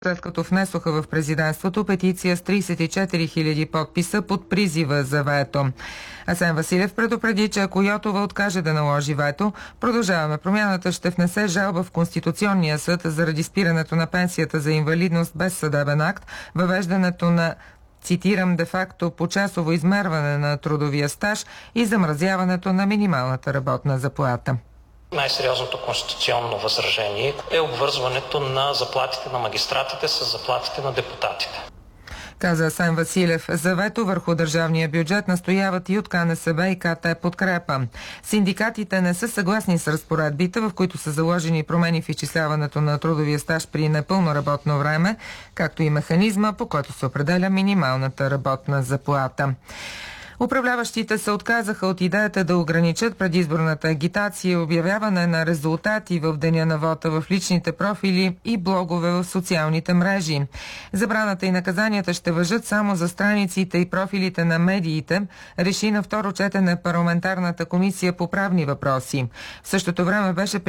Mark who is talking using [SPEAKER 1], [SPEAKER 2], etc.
[SPEAKER 1] след като внесоха в президентството петиция с 34 000 подписа под призива за вето. Асен Василев предупреди, че ако Йотова откаже да наложи вето, Продължаваме промяната ще внесе жалба в Конституционния съд заради спирането на пенсията за инвалидност без съдебен акт, въвеждането на, цитирам, де-факто почасово измерване на трудовия стаж и замразяването на минималната работна заплата.
[SPEAKER 2] Най-сериозното конституционно възражение е обвързването на заплатите на магистратите с заплатите на депутатите.
[SPEAKER 1] Каза Асен Василев. За вето върху държавния бюджет настояват и от КНСБ и КТ Подкрепа. Синдикатите не са съгласни с разпоредбите, в които са заложени промени в изчисляването на трудовия стаж при непълно работно време, както и механизма, по който се определя минималната работна заплата. Управляващите се отказаха от идеята да ограничат предизборната агитация и обявяване на резултати в деня на вота в личните профили и блогове в социалните мрежи. Забраната и наказанията ще важат само за страниците и профилите на медиите, реши на второ четене парламентарната комисия по правни въпроси. В същото време беше